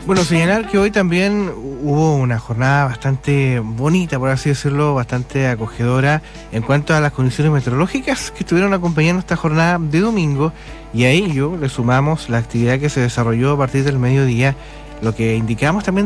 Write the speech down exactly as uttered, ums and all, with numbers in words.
Bueno, señalar que hoy también hubo una jornada bastante bonita, por así decirlo, bastante acogedora en cuanto a las condiciones meteorológicas que estuvieron acompañando esta jornada de domingo, y a ello le sumamos la actividad que se desarrolló a partir del mediodía, lo que indicamos también